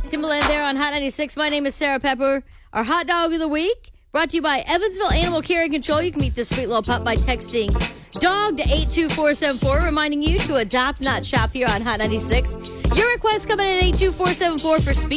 Timberland there on Hot 96. My name is Sarah Pepper. Our hot dog of the week brought to you by Evansville Animal Care and Control. You can meet this sweet little pup by texting DOG to 82474, reminding you to adopt, not shop here on Hot 96. Your request coming in at 82474 for speed.